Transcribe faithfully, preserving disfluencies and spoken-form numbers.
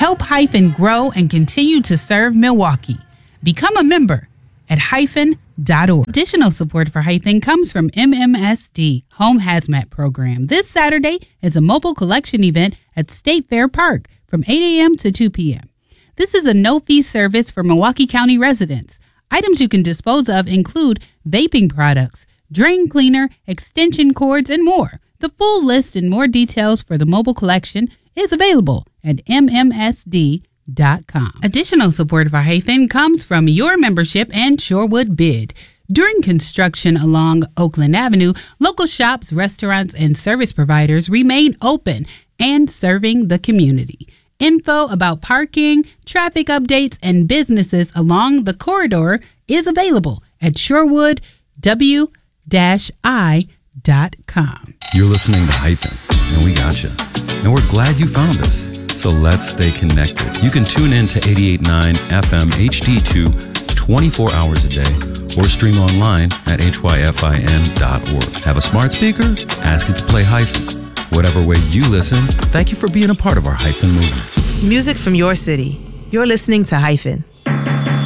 Help Hyphen grow and continue to serve Milwaukee. Become a member at hyphen dot org. Additional support for Hyphen comes from M M S D Home Hazmat Program. This Saturday is a mobile collection event at State Fair Park from eight a.m. to two p.m. This is a no-fee service for Milwaukee County residents. Items you can dispose of include vaping products, drain cleaner, extension cords, and more. The full list and more details for the mobile collection is available at m m s d dot com. Additional support for Hyphen comes from your membership and Shorewood Bid. During construction along Oakland Avenue, local shops, restaurants, and service providers remain open and serving the community. Info about parking, traffic updates, and businesses along the corridor is available at shorewood w dash i dot com. You're listening to Hyphen, and we got you. And we're glad you found us. So let's stay connected. You can tune in to eighty-eight point nine F M H D two twenty-four hours a day or stream online at h y f i n dot org. Have a smart speaker? Ask it to play Hyphen. Whatever way you listen, thank you for being a part of our Hyphen movement. Music from your city. You're listening to Hyphen.